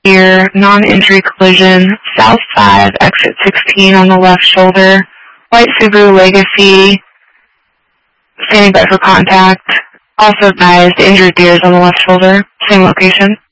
deer, non-injury collision, South 5, exit 16 on the left shoulder, white Subaru Legacy, standing by for contact. Also advised, injured deers on the left shoulder, same location.